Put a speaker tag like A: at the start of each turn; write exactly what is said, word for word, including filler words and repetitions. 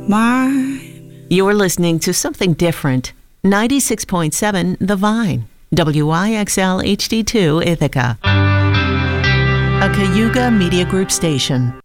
A: mine.
B: You're listening to something different. ninety-six point seven The Vine, W I X L H D two Ithaca. A Cayuga Media Group station.